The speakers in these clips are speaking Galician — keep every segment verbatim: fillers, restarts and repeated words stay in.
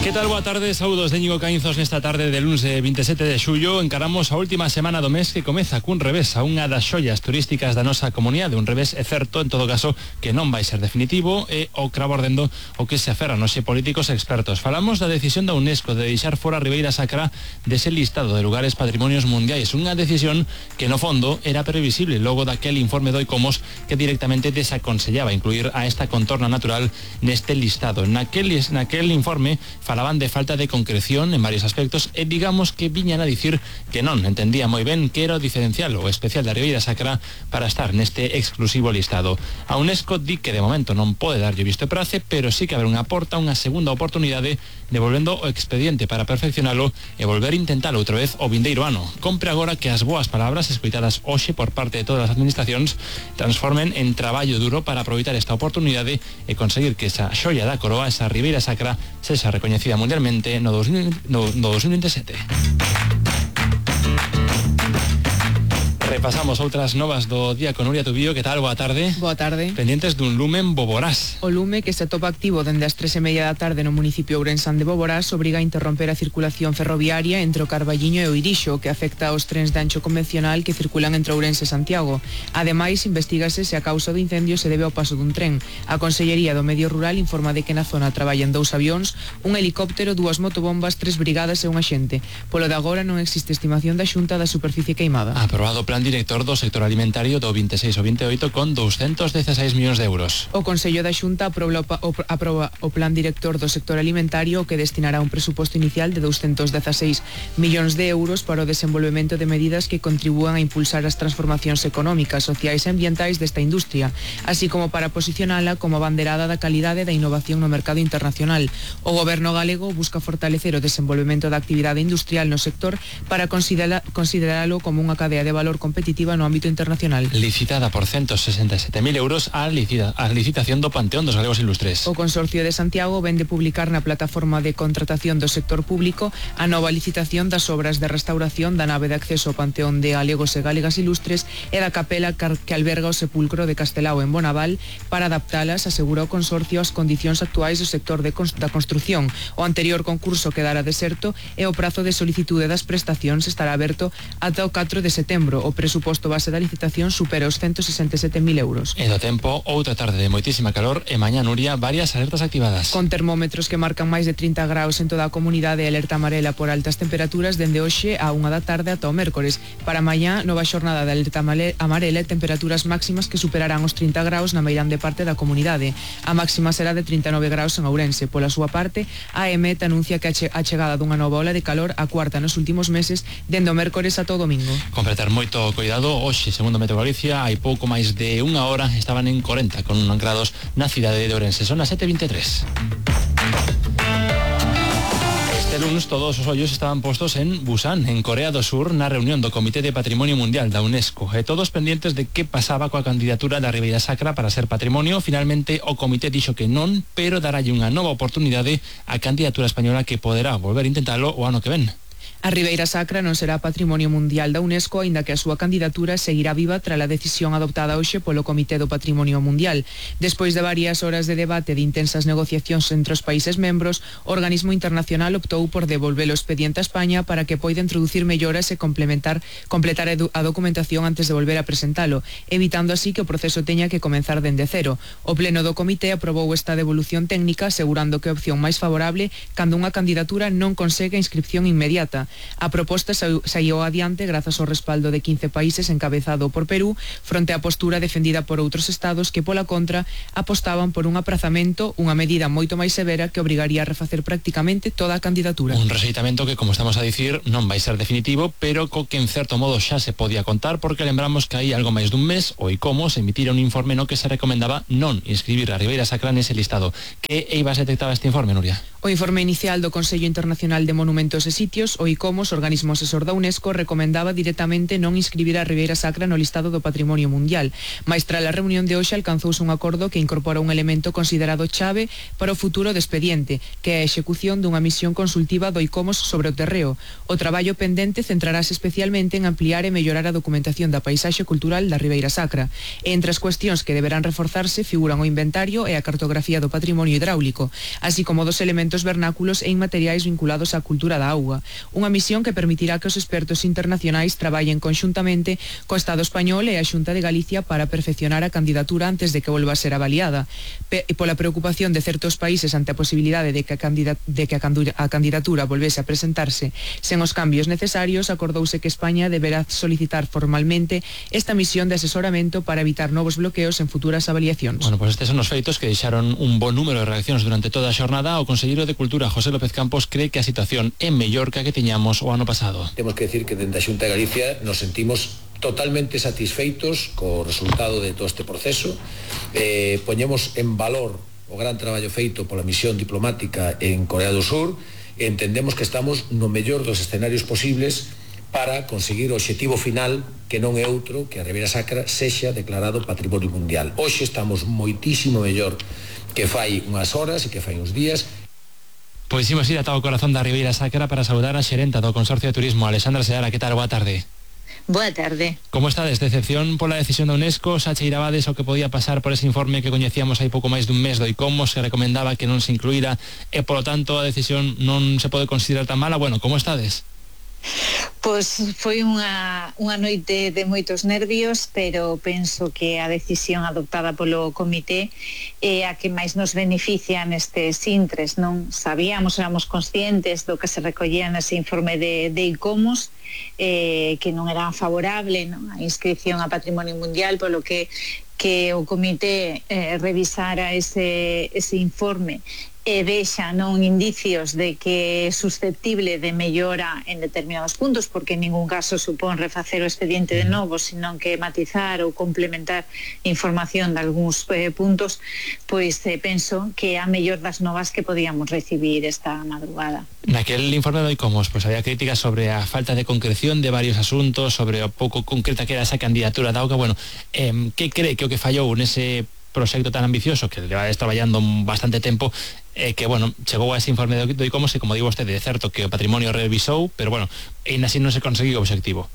Que tal? Boa tarde, saúdos de Íñigo Caínzos nesta tarde de lunes vinte e sete de xullo. Encaramos a última semana do mes que comeza cun revés a unha das xollas turísticas da nosa comunidade. Un revés é certo, en todo caso, que non vai ser definitivo e o cravo ardendo o que se aferran os políticos expertos. Falamos da decisión da UNESCO de deixar fora a Ribeira Sacra dese listado de lugares patrimonios mundiais. Unha decisión que no fondo era previsible logo daquel informe do ICOMOS que directamente desaconsellaba incluir a esta contorna natural neste listado. Naquel, naquel informe falaban de falta de concreción en varios aspectos e digamos que viñan a dicir que non entendía moi ben que era o diferencial ou especial da Ribeira Sacra para estar neste exclusivo listado. A UNESCO di que de momento non pode darlle visto e prace, pero sí que haber unha porta, unha segunda oportunidade devolvendo o expediente para perfeccionalo e volver a intentalo outra vez o vindeiro ano. Compre agora que as boas palabras escoitadas hoxe por parte de todas as administracións transformen en traballo duro para aproveitar esta oportunidade e conseguir que esa xoia da coroa, esa Ribeira Sacra, sexa recoñecida mundialmente no dos mil vinte e sete. Repasamos outras novas do día con Nuria Tubío. Que tal? Boa tarde. Boa tarde. Pendientes dun lume en Boborás. O lume que se atopa activo dende as tres e media da tarde no municipio ourensán de Boborás obriga a interromper a circulación ferroviaria entre o Carballiño e o Irixo, que afecta aos trens de ancho convencional que circulan entre Ourense e Santiago. Ademais, investígase se a causa do incendio se debe ao paso dun tren. A Consellería do Medio Rural informa de que na zona traballan dous avións, un helicóptero, dúas motobombas, tres brigadas e un axente. Polo de agora non existe estimación da Xunta da superficie queimada. Aprobado plan director do sector alimentario do vinte e seis ao vinte e oito con doscientos dieciséis millóns de euros. O Consello da Xunta aproba o, aproba o plan director do sector alimentario que destinará un presuposto inicial de doscientos dieciséis millóns de euros para o desenvolvemento de medidas que contribúan a impulsar as transformacións económicas, sociais e ambientais desta industria, así como para posicionala como banderada da calidade e da innovación no mercado internacional. O goberno galego busca fortalecer o desenvolvemento da actividade industrial no sector para considera, consideralo como unha cadea de valor competitiva no ámbito internacional. Licitada por ciento sesenta e sete mil euros a, licita, a licitación do Panteón dos Galegos Ilustres. O Consorcio de Santiago ven de publicar na plataforma de contratación do sector público a nova licitación das obras de restauración da nave de acceso ao Panteón de Galegos e Galegas Ilustres e da capela que alberga o sepulcro de Castelao en Bonaval para adaptalas, asegura o Consorcio, ás condicións actuais do sector de const- da construción. O anterior concurso quedara deserto e o prazo de solicitude das prestacións estará aberto ata o catro de setembro. O presuposto base da licitación supera os ciento sesenta e sete mil euros. E do tempo, outra tarde de moitísima calor e mañá, Nuria, varias alertas activadas. Con termómetros que marcan máis de trinta graus en toda a comunidade e alerta amarela por altas temperaturas dende hoxe a unha da tarde ata o mércores. Para mañá, nova xornada de alerta amarela e temperaturas máximas que superarán os trinta graus na meirande parte da comunidade. A máxima será de trinta e nove graus en Ourense. Pola súa parte, a EMET anuncia que a chegada dunha nova ola de calor, a cuarta nos últimos meses, dende o mércores ata o domingo. Completar moito cuidado, hoxe, segundo Meteo Galicia, hai pouco máis de unha hora estaban en corenta con grados na cidade de Ourense. Son as sete e vinte e tres. Este lunes todos os ollos estaban postos en Busan, en Corea do Sur, na reunión do Comité de Patrimonio Mundial da UNESCO, e todos pendientes de que pasaba coa candidatura da Ribeira Sacra para ser patrimonio. Finalmente o comité dixo que non, pero daralle unha nova oportunidade á candidatura española que poderá volver a intentalo o ano que ven. A Ribeira Sacra non será Patrimonio Mundial da UNESCO, aínda que a súa candidatura seguirá viva tras a decisión adoptada hoxe polo Comité do Patrimonio Mundial. Despois de varias horas de debate e de intensas negociacións entre os países membros, o organismo internacional optou por devolver o expediente a España para que poida introducir melloras e complementar completar a documentación antes de volver a presentalo, evitando así que o proceso teña que comenzar dende cero. O pleno do comité aprobou esta devolución técnica, asegurando que é a opción máis favorable cando unha candidatura non consegue a inscripción inmediata. A proposta saíu adiante grazas ao respaldo de quince países encabezado por Perú, fronte á postura defendida por outros estados que pola contra apostaban por un aprazamento, unha medida moito máis severa que obrigaría a refacer prácticamente toda a candidatura. Un rexeitamento que, como estamos a dicir, non vai ser definitivo, pero co que en certo modo xa se podía contar, porque lembramos que hai algo máis dun mes o ICOMOS emitira un informe no que se recomendaba non inscribir a Ribeira Sacra nese listado. Que eivas detectaba este informe, Nuria? O informe inicial do Consello Internacional de Monumentos e Sitios, o ICOMOS, ICOMOS, organismo asesor da UNESCO, recomendaba directamente non inscribir a Ribeira Sacra no listado do Patrimonio Mundial. Mais tras a reunión de hoxe alcanzouse un acordo que incorpora un elemento considerado chave para o futuro do expediente, que é a execución dunha misión consultiva do ICOMOS sobre o terreo. O traballo pendente centrarase especialmente en ampliar e mellorar a documentación da paisaxe cultural da Ribeira Sacra. E entre as cuestións que deberán reforzarse figuran o inventario e a cartografía do patrimonio hidráulico, así como dos elementos vernáculos e inmateriais vinculados á cultura da auga. Unha misión que permitirá que os expertos internacionais traballen conxuntamente co Estado español e a Xunta de Galicia para perfeccionar a candidatura antes de que volva a ser avaliada. Pe pola preocupación de certos países ante a posibilidade de que a, de que a candidatura volvese a presentarse sen os cambios necesarios, acordouse que España deberá solicitar formalmente esta misión de asesoramento para evitar novos bloqueos en futuras avaliacións. Bueno, pues estes son os feitos que deixaron un bon número de reaccións durante toda a xornada. O conselleiro de Cultura, José López Campos, cree que a situación é mellor que a que tiñamos o ano pasado. Temos que decir que dende a Xunta de Galicia nos sentimos totalmente satisfeitos co resultado de todo este proceso. Eh, poñemos en valor o gran traballo feito pola misión diplomática en Corea do Sur e entendemos que estamos no mellor dos escenarios posibles para conseguir o obxectivo final, que non é outro que a Ribeira Sacra sexa declarado Patrimonio Mundial. Hoxe estamos moitísimo mellor que fai unhas horas e que fai uns días. Pois imos ir ata o corazón da Ribeira Sacra para saudar a xerenta do Consorcio de Turismo, Alexandra Seara. Que tal? Boa tarde. Boa tarde. Como estades? Decepción pola decisión da UNESCO? Xa cheirabades o que podía pasar por ese informe que coñecíamos hai pouco máis dun mes do ICOMOS, que recomendaba que non se incluíra e, polo tanto, a decisión non se pode considerar tan mala? Bueno, como estades? Pois foi unha, unha noite de moitos nervios, pero penso que a decisión adoptada polo comité é a que máis nos beneficia nestes intres, non? Sabíamos, éramos conscientes do que se recollía nese informe de, de ICOMOS, eh, que non era favorable, non? A inscripción a Patrimonio Mundial, polo que que o comité eh, revisara ese, ese informe e vexa non indicios de que é susceptible de mellora en determinados puntos, porque en ningún caso supón refacer o expediente de novo, senón que matizar ou complementar información de algúns eh, puntos, pois eh, penso que é a mellor das novas que podíamos recibir esta madrugada. Naquel informe do ICOMOS, pois había críticas sobre a falta de concreción de varios asuntos, sobre o pouco concreta que era esa candidatura da auga. Bueno, eh, que cree que o que fallou nese proxecto tan ambicioso que levades traballando bastante tempo, eh, que, bueno, chegou a ese informe do, do ICOMOS e, como digo vostede, é certo que o patrimonio revisou, pero, bueno, ainda así non se conseguiu o obxectivo.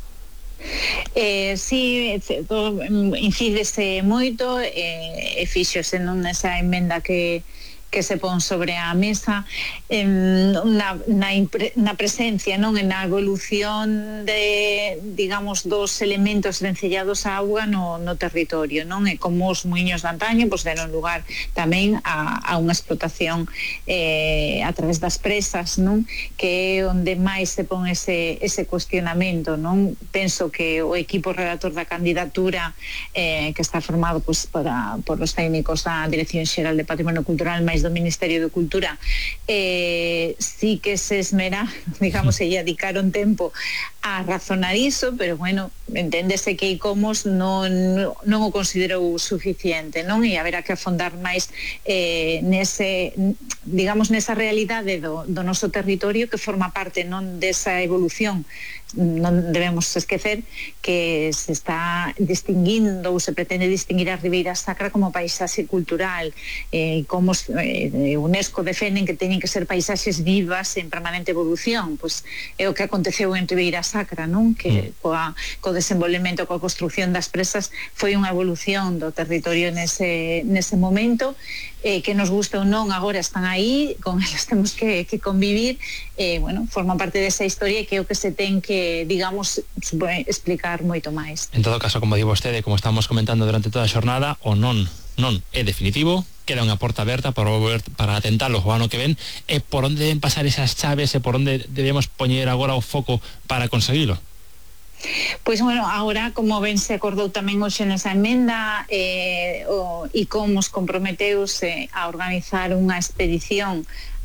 Eh, sí, incídese moito eh, e fíxose non nesa emenda que que se pon sobre a mesa, eh, na, na, impre, na presencia, non, en a evolución de, digamos, dos elementos vencellados á auga no, no territorio, non? E como os muiños de antaño, pois deron lugar tamén a, a unha explotación eh, a través das presas, non? Que é onde máis se pon ese, ese cuestionamento, non? Penso que o equipo redactor da candidatura, eh, que está formado pois, por, a, por os técnicos da Dirección Xeral de Patrimonio Cultural máis do Ministerio de Cultura, eh, sí que se esmera, digamos, e dedicaron tempo a razonar iso, pero bueno, enténdese que ICOMOS non, non o considerou suficiente, non? E haberá que afondar máis eh, nese, digamos, nesa realidade do, do noso territorio que forma parte non desa evolución. Non debemos esquecer que se está distinguindo ou se pretende distinguir a Ribeira Sacra como paisaxe cultural, eh, como eh, UNESCO defenden que teñen que ser paisaxes vivas en permanente evolución. Pois é o que aconteceu en Ribeira Sacra, non? Que coa, co desenvolvemento, coa construción das presas foi unha evolución do territorio nese, nese momento, eh, que nos gusta ou non agora están aí, con elas temos que, que convivir, e, eh, bueno, forman parte desa historia que é o que se ten que, digamos, explicar moito máis. En todo caso, como di vostede, como estamos comentando durante toda a xornada, o non, non é definitivo, queda unha porta aberta para, para atentalo o ano que ven, e por onde deben pasar esas chaves e por onde debemos poñer agora o foco para conseguilo? Pois, bueno, agora, como ben se acordou tamén hoxe nesa emenda, eh, o ICOMOS comprometeuse a organizar unha expedición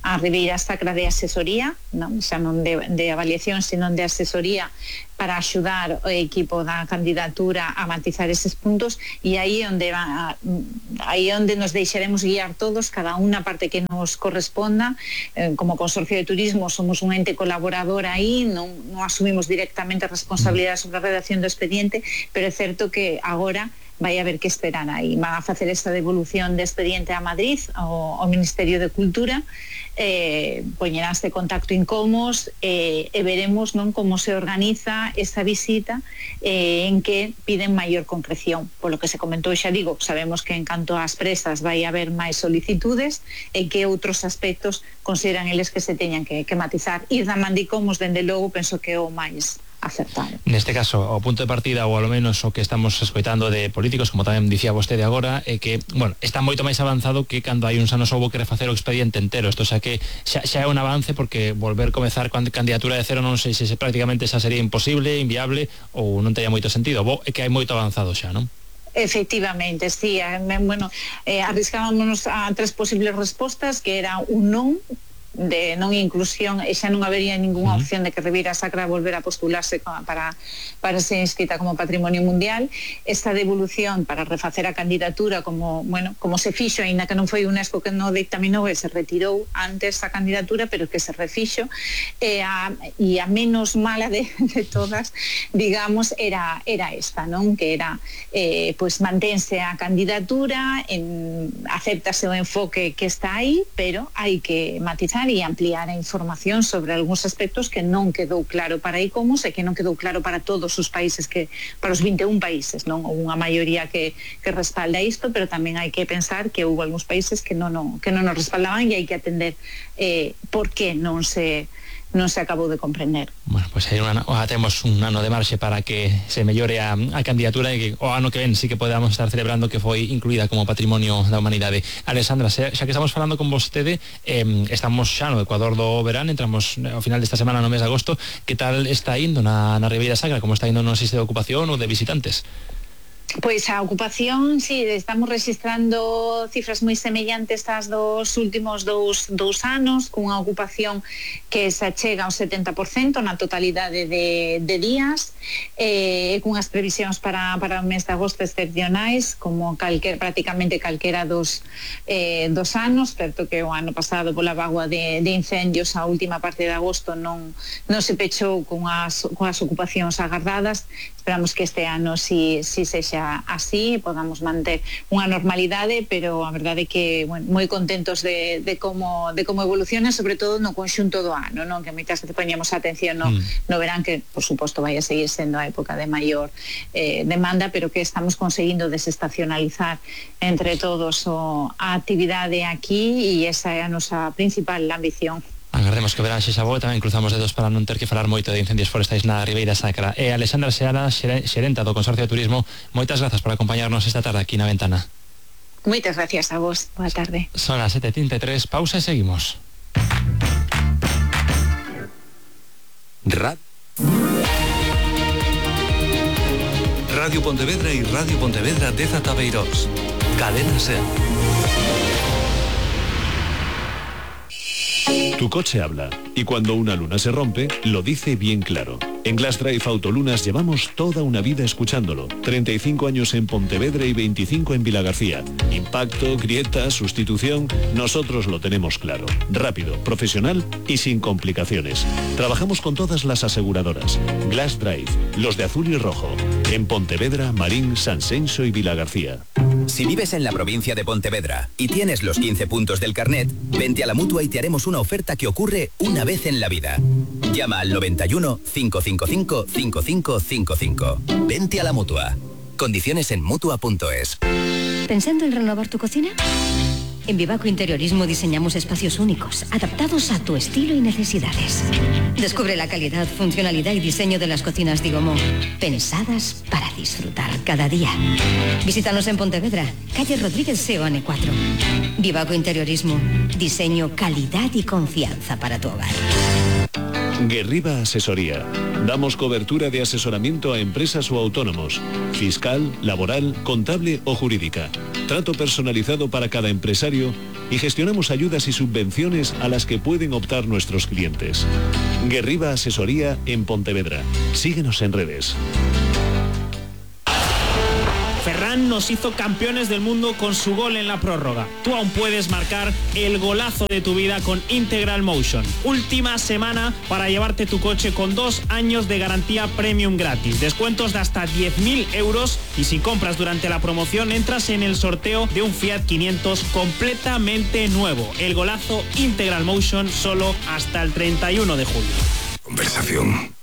a Ribeira Sacra de asesoría, non, xa non de, de avaliación, senón de asesoría, para axudar o equipo da candidatura a matizar eses puntos, e aí onde va, aí onde nos deixaremos guiar todos, cada unha parte que nos corresponda. Eh, como Consorcio de Turismo somos un ente colaborador aí, non, non asumimos directamente a responsabilidade sobre a redacción do expediente, pero é certo que agora vai haber que esperar aí. Van a facer esta devolución de expediente a Madrid, ao, ao Ministerio de Cultura, eh, poñeránse contacto incomos, eh, e veremos, non, como se organiza esa visita, eh, en que piden maior concreción. Polo que se comentou, xa digo, sabemos que en canto ás presas vai haber máis solicitudes, e que outros aspectos consideran eles que se teñan que, que matizar. Ir da man de incomos, dende logo, penso que é o máis acertado. Neste caso, o punto de partida, ou ao menos o que estamos escoitando de políticos, como tamén dicía vostede agora, é que, bueno, está moito máis avanzado que cando hai uns anos houbo que refacer o expediente entero. Isto xa que xa, xa é un avance, porque volver comezar con candidatura de cero non sei se, se prácticamente xa sería imposible, inviable, ou non tería moito sentido. Bo, é que hai moito avanzado xa, non? Efectivamente, sí. Eh, bueno, eh, arriscábamos a tres posibles respostas, que era un non, de non inclusión, e xa non habería ninguna opción de que Ribeira Sacra volver a postularse para, para ser inscrita como Patrimonio Mundial. Esta devolución para refacer a candidatura, como, bueno, como se fixo, aínda que non foi UNESCO que non dictaminou, e se retirou antes a candidatura, pero que se refixo, e a, e a menos mala de, de todas, digamos, era, era esta, non? Que era, eh, pues mantense a candidatura, en, acéptase o enfoque que está aí, pero hai que matizar e ampliar a información sobre algúns aspectos que non quedou claro para ICOMOS e que non quedou claro para todos os países, que para os vinte e un países, non? Ou unha maioría que, que respalda isto, pero tamén hai que pensar que houve algúns países que non, non, que non nos respaldaban, e hai que atender eh, por que non se non se acabou de comprender. Bueno, pois pues hai temos un ano de marxe para que se mellore a, a candidatura, e que o ano que ven sí que podamos estar celebrando que foi incluída como Patrimonio da Humanidade. Alexandra, xa que estamos falando con vostede, eh, estamos xa no Ecuador do verán, entramos ao final desta semana no mes de agosto. Que tal está indo na, na Ribeira Sacra? Como está indo no sistema de ocupación ou de visitantes? Pois a ocupación, sí, estamos registrando cifras moi semellantes ás dos últimos dous, dous anos, cunha ocupación que se achega ao setenta por cento na totalidade de, de días, e eh, cunhas previsións para, para o mes de agosto excepcionais, como calquer, prácticamente calquera dos, eh, dos anos, certo que o ano pasado pola bagua de, de incendios a última parte de agosto non, non se pechou con as, con as ocupacións agardadas. Esperamos que este ano si, si sexa así, podamos manter unha normalidade, pero a verdade é que, bueno, moi contentos de, de como de como evoluciona, sobre todo no conxunto do ano, non? Que moitas veces poñemos atención no, mm. no verán, que por suposto vai a seguir sendo a época de maior eh, demanda, pero que estamos conseguindo desestacionalizar entre todos o, a actividade aquí, e esa é a nosa principal ambición. Agardemos que o verán xa bo, tamén cruzamos dedos para non ter que falar moito de incendios forestais na Ribeira Sacra. E Alexandra Seara, xerenta do Consorcio de Turismo, moitas grazas por acompañarnos esta tarde aquí na Ventana. Moitas gracias a vos, boa tarde. Son as sete e trinta e tres, pausa e seguimos. Rad Radio Pontevedra y Radio Pontevedra de Zatabeirós. Cadena SER. Tu coche habla, y cuando una luna se rompe, lo dice bien claro. En Glass Drive Autolunas llevamos toda una vida escuchándolo. treinta y cinco años en Pontevedra y veinticinco en Vilagarcía. Impacto, grietas, sustitución, nosotros lo tenemos claro. Rápido, profesional y sin complicaciones. Trabajamos con todas las aseguradoras. Glass Drive, los de azul y rojo. En Pontevedra, Marín, Sanxenxo y Vilagarcía. Si vives en la provincia de Pontevedra y tienes los quince puntos del carnet, vente a la Mutua y te haremos una oferta que ocurre una vez en la vida. Llama al noventa y uno, cinco cinco cinco, cinco cinco cinco cinco. Vente a la Mutua. Condiciones en mutua punto es. ¿Pensando en renovar tu cocina? En Vivaco Interiorismo diseñamos espacios únicos, adaptados a tu estilo y necesidades. Descubre la calidad, funcionalidad y diseño de las cocinas Digomo, pensadas para disfrutar cada día. Visítanos en Pontevedra, calle Rodríguez Seoane cuatro. Vivaco Interiorismo, diseño, calidad y confianza para tu hogar. Guerriba Asesoría. Damos cobertura de asesoramiento a empresas o autónomos, fiscal, laboral, contable o jurídica. Trato personalizado para cada empresario y gestionamos ayudas y subvenciones a las que pueden optar nuestros clientes. Guerriba Asesoría en Pontevedra. Síguenos en redes. Ferran nos hizo campeones del mundo con su gol en la prórroga. Tú aún puedes marcar el golazo de tu vida con Integral Motion. Última semana para llevarte tu coche con dos años de garantía premium gratis. Descuentos de hasta diez mil euros y si compras durante la promoción entras en el sorteo de un Fiat quinientos completamente nuevo. El golazo Integral Motion solo hasta el treinta y uno de julio. Conversación.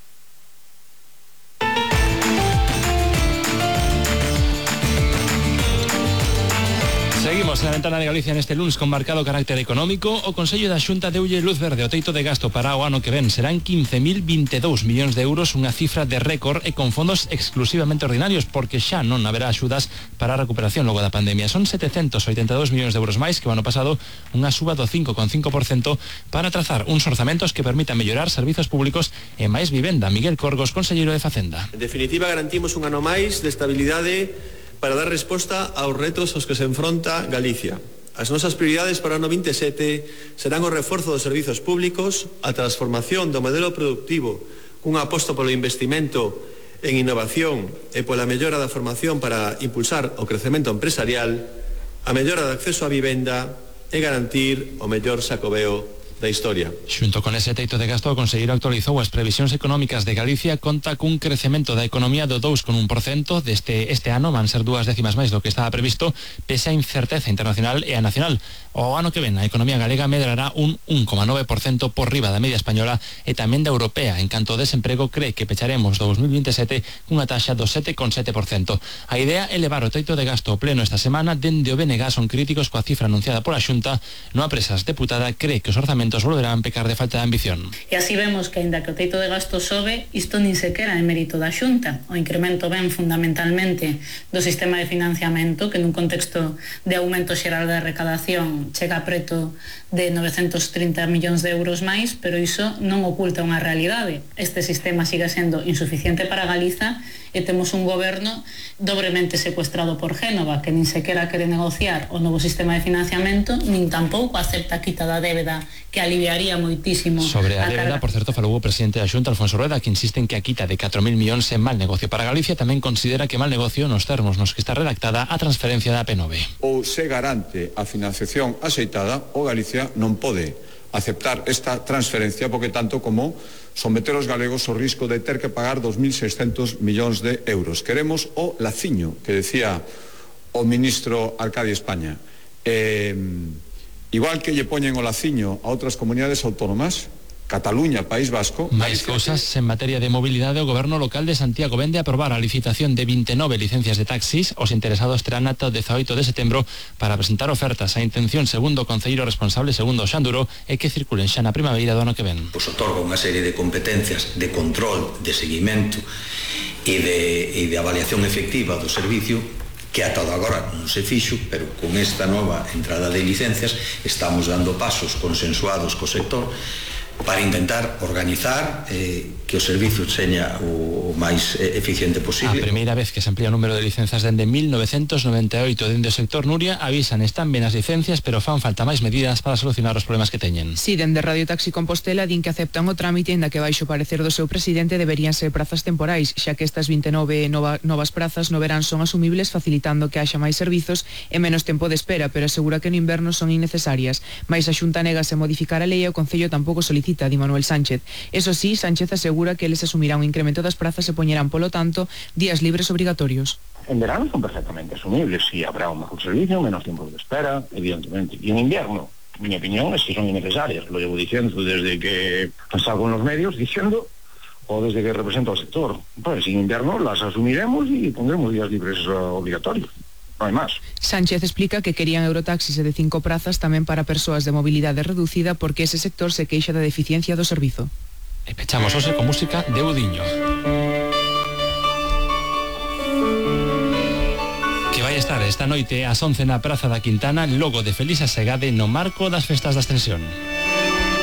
Seguimos en la ventana de Galicia neste lunes con marcado carácter económico. O Consello da Xunta deulle luz verde o teito de gasto para o ano que ven. Serán quince mil veintidós millóns de euros, unha cifra de récord e con fondos exclusivamente ordinarios, porque xa non haberá axudas para a recuperación logo da pandemia. Son setecentos oitenta e dous millóns de euros máis que o ano pasado, unha suba do cinco coma cinco por cento para trazar uns orzamentos que permitan mellorar servizos públicos e máis vivenda. Miguel Corgos, conselleiro de Facenda. En definitiva, garantimos un ano máis de estabilidade para dar resposta aos retos aos que se enfronta Galicia. As nosas prioridades para o ano vinte e sete serán o reforzo dos servizos públicos, a transformación do modelo productivo cunha aposta polo investimento en innovación e pola mellora da formación para impulsar o crecemento empresarial, a mellora do acceso á vivenda e garantir o mellor Xacobeo da historia. Xunto con ese teito de gasto, o conselleiro actualizou as previsións económicas de Galicia. Conta cun crecemento da economía do dous coma un por cento deste este ano, van ser dúas décimas máis do que estaba previsto, pese a incerteza internacional e a nacional. O ano que ven, a economía galega medrará un un coma nove por cento por riba da media española e tamén da europea. En canto ao desemprego, cree que pecharemos dous mil vinte e sete cunha taxa do sete coma sete por cento. A idea é levar o teito de gasto ao pleno esta semana. Dende o B N G son críticos coa cifra anunciada pola Xunta. Noa Presas, deputada, cree que os orzamentos volverán pecar de falta de ambición. E así vemos que, aínda que o teito de gasto sobe, isto nin sequera é mérito da Xunta. O incremento ven fundamentalmente do sistema de financiamento, que nun contexto de aumento xeral da recadación chega a preto de novecentos trinta millóns de euros máis, pero iso non oculta unha realidade. Este sistema sigue sendo insuficiente para Galiza e temos un goberno dobremente secuestrado por Génova, que nin sequera quere negociar o novo sistema de financiamento, nin tampouco acepta a quita da débeda, que aliviaría moitísimo. Sobre a, a débeda, carga. por certo, falou o presidente da Xunta, Alfonso Rueda, que insiste en que a quita de catro mil millóns é mal negocio para Galicia. Tamén considera que mal negocio nos termos nos que está redactada a transferencia da P nove. Ou se garante a financiación aceitada, o Galicia non pode aceptar esta transferencia, porque tanto como someter os galegos ao risco de ter que pagar dos mil seiscentos millóns de euros. Queremos o laciño que decía o ministro Arcadio España. Eh, igual que lle poñen o laciño a outras comunidades autónomas, Cataluña, País Vasco... Máis cousas en materia de mobilidade. O goberno local de Santiago vende a aprobar a licitación de vinte e nove licencias de taxis. Os interesados terán ata o dezaoito de setembro para presentar ofertas. A intención, segundo o concelleiro responsable, segundo o Xanduro, é que circulen xa na primavera do ano que ven. Pois otorga unha serie de competencias de control, de seguimento e de, e de avaliación efectiva do servicio que ata agora non se fixo, pero con esta nova entrada de licencias estamos dando pasos consensuados co sector para intentar organizar eh, que o servicio seña o máis eh, eficiente posible. A primeira vez que se amplía o número de licencias dende mil novecentos noventa e oito. Dende o sector, Nuria, avisan, están ben as licencias, pero fan falta máis medidas para solucionar os problemas que teñen. Si, dende Radio Taxi Compostela din que aceptan o trámite, inda que baixo parecer do seu presidente deberían ser prazas temporais, xa que estas vinte e nove nova, novas prazas no verán son asumibles, facilitando que haxa máis servizos e menos tempo de espera, pero asegura que no inverno son innecesarias. Mais a Xunta negase a modificar a lei e o Concello tampouco solicita, di Manuel Sánchez. Eso sí, Sánchez asegura que eles asumirán un incremento das prazas e poñerán, polo tanto, días libres obrigatorios. En verano son perfectamente asumibles, si habrá un mejor servicio, menos tiempo de espera, evidentemente. Y en invierno, mi opinión es que son innecesarias. Lo llevo diciendo desde que salgo en los medios, diciendo, o desde que represento al sector. Pues en invierno las asumiremos y pondremos días libres uh, obligatorios. No hai máis. Sánchez explica que querían Eurotaxis de cinco prazas tamén para persoas de mobilidade reducida, porque ese sector se queixa da deficiencia do servizo. E pechamos hoxe con música de Udiño, que vai estar esta noite ás once na Praza da Quintana, logo de Felisa Segade, no marco das festas da Ascensión.